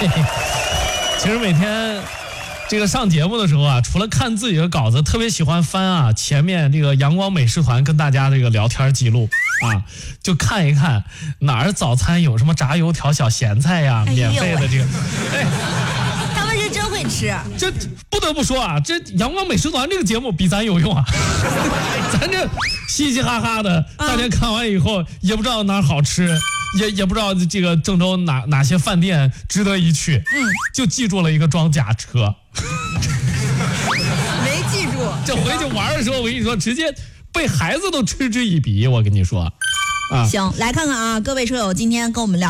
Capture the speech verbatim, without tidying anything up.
其实每天这个上节目的时候啊，除了看自己的稿子，特别喜欢翻啊前面这个阳光美食团跟大家这个聊天记录啊，就看一看哪儿早餐有什么炸油条、小咸菜呀、 哎、 免费的这个， 哎，他们是真会吃。 这不得不说啊，这阳光美食团这个节目比咱有用啊，咱这嘻嘻哈哈的，大家看完以后也不知道哪儿好吃。也也不知道这个郑州哪哪些饭店值得一去，嗯，就记住了一个装甲车， 没记住。 这回去玩的时候，我跟你说，直接被孩子都嗤之以鼻。我跟你说，啊， 行，来看看啊，各位车友今天跟我们聊。